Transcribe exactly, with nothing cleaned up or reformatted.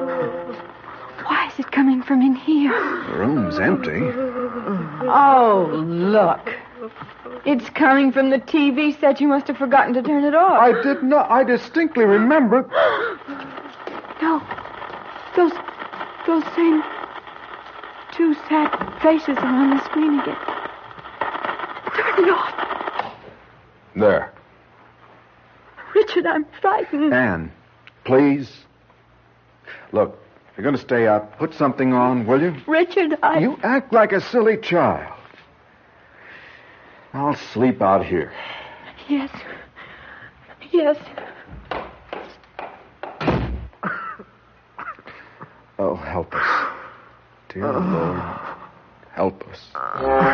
Why is it coming from in here? The room's empty. Oh, look. It's coming from the T V set. You must have forgotten to turn it off. I did not. I distinctly remember. No. Those, those same two sad faces are on the screen again. Turn it off. There. Richard, I'm frightened. Anne, please. Look, you're going to stay up. Put something on, will you? Richard, I... You act like a silly child. I'll sleep out here. Yes. Yes. Oh, help us. Dear Lord, help us.